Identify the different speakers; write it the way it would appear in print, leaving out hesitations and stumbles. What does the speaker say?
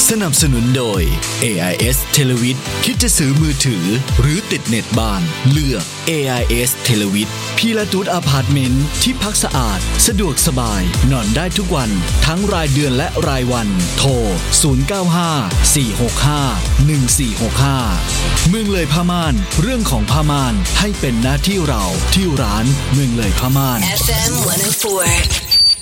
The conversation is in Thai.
Speaker 1: สนับสนุนโดย AIS Televid คิดจะซื้อมือถือหรือติดเน็ตบ้านเลือก AIS Televid พีลาตุสอพาร์ตเมนต์ที่พักสะอาดสะดวกสบายนอนได้ทุกวันทั้งรายเดือนและรายวันโทร0954651465เมืองเลยผ้าม่านเรื่องของผ้าม่านให้เป็นหน้าที่เราที่ร้านเมืองเลยผ้าม่าน
Speaker 2: FM 104